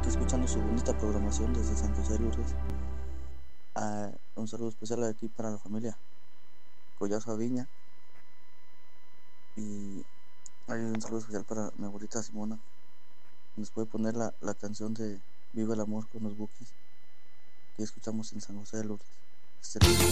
aquí escuchando su bonita programación desde San José de Lourdes. Un saludo especial aquí para la familia Collazo Viña. Y hay un saludo especial para mi abuelita Simona. Nos puede poner la canción de Viva el amor con los Bukis que escuchamos en San José de Lourdes.